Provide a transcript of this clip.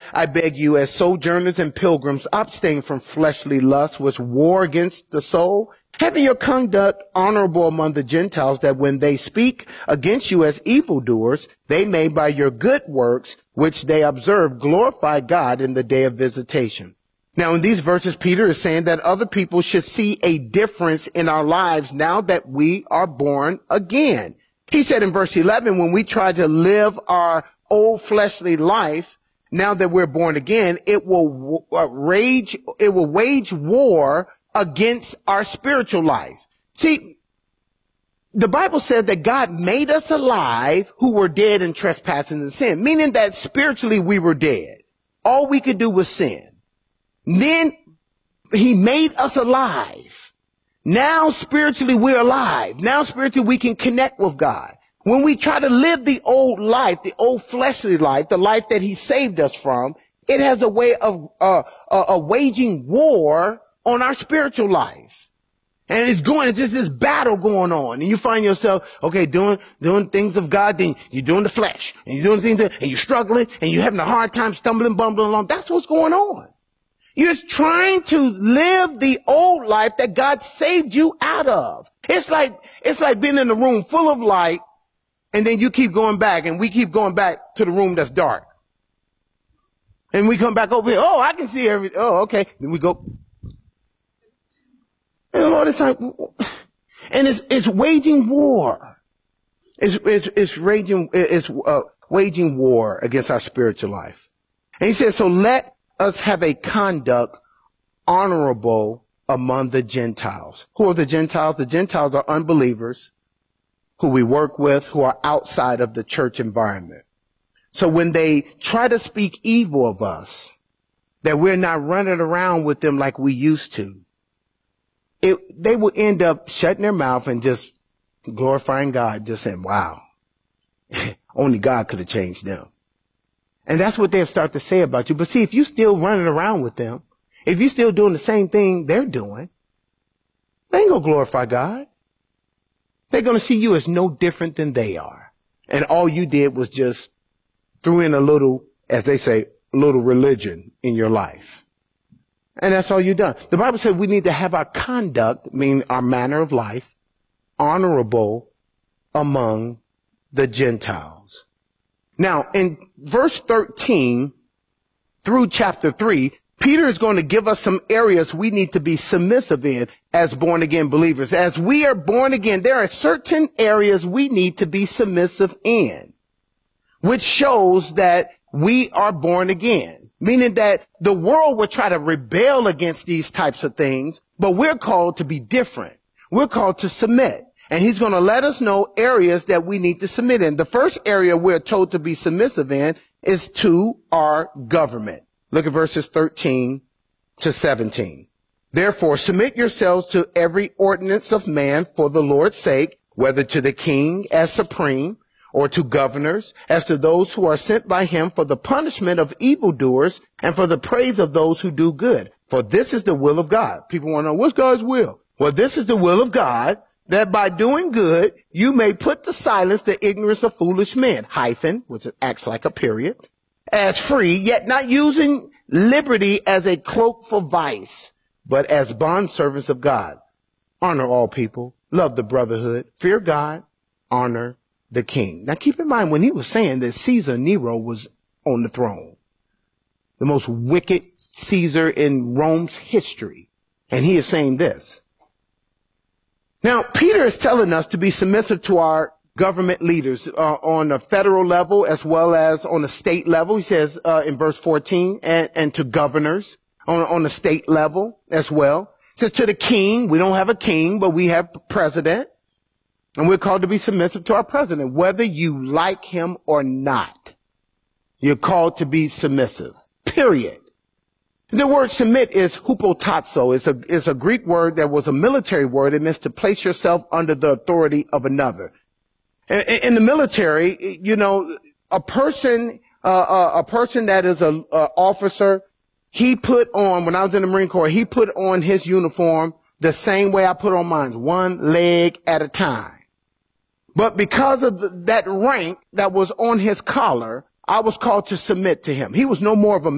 I beg you, as sojourners and pilgrims, abstain from fleshly lusts which war against the soul, having your conduct honorable among the Gentiles, that when they speak against you as evildoers, they may by your good works, which they observe, glorify God in the day of visitation. Now, in these verses, Peter is saying that other people should see a difference in our lives now that we are born again. He said in verse 11, when we try to live our old fleshly life, now that we're born again, it will wage war against our spiritual life. See, the Bible says that God made us alive who were dead in trespassing and sin, meaning that spiritually we were dead. All we could do was sin. Then he made us alive. Now spiritually we're alive. Now spiritually we can connect with God. When we try to live the old life, the old fleshly life, the life that he saved us from, it has a way of waging war on our spiritual life. And it's just this battle going on. And you find yourself, okay, doing things of God, then you're doing the flesh. And you're doing things and you're struggling and you're having a hard time stumbling, bumbling along. That's what's going on. You're trying to live the old life that God saved you out of. It's like being in a room full of light, and then you keep going back, and we keep going back to the room that's dark. And we come back over here. Oh, I can see everything. Oh, okay. Then we go. And all this time, and it's waging war. It's waging war against our spiritual life. And he says, so let us have a conduct honorable among the Gentiles. Who are the Gentiles? The Gentiles are unbelievers who we work with, who are outside of the church environment. So when they try to speak evil of us, that we're not running around with them like we used to, they will end up shutting their mouth and just glorifying God, just saying, wow, only God could have changed them. And that's what they'll start to say about you. But see, if you're still running around with them, if you're still doing the same thing they're doing, they ain't going to glorify God. They're going to see you as no different than they are. And all you did was just threw in a little, as they say, a little religion in your life. And that's all you've done. The Bible says we need to have our conduct, meaning our manner of life, honorable among the Gentiles. Now, in verse 13 through chapter 3, Peter is going to give us some areas we need to be submissive in as born-again believers. As we are born again, there are certain areas we need to be submissive in, which shows that we are born again, meaning that the world will try to rebel against these types of things, but we're called to be different. We're called to submit. And he's going to let us know areas that we need to submit in. The first area we're told to be submissive in is to our government. Look at verses 13 to 17. Therefore, submit yourselves to every ordinance of man for the Lord's sake, whether to the king as supreme, or to governors, as to those who are sent by him for the punishment of evildoers and for the praise of those who do good. For this is the will of God. People want to know, what's God's will? Well, this is the will of God, that by doing good, you may put to silence the ignorance of foolish men, hyphen, which acts like a period, as free, yet not using liberty as a cloak for vice, but as bondservants of God. Honor all people, love the brotherhood, fear God, honor the king. Now keep in mind when he was saying that Caesar Nero was on the throne, the most wicked Caesar in Rome's history. And he is saying this. Now, Peter is telling us to be submissive to our government leaders on a federal level as well as on a state level. He says in verse 14, and to governors on the state level as well. He says to the king, we don't have a king, but we have a president. And we're called to be submissive to our president, whether you like him or not. You're called to be submissive, period. The word submit is hupotasso. It's a Greek word that was a military word. It means to place yourself under the authority of another. In the military, you know, a person that is an officer, he put on, when I was in the Marine Corps, he put on his uniform the same way I put on mine, one leg at a time. But because of that rank that was on his collar, I was called to submit to him. He was no more of a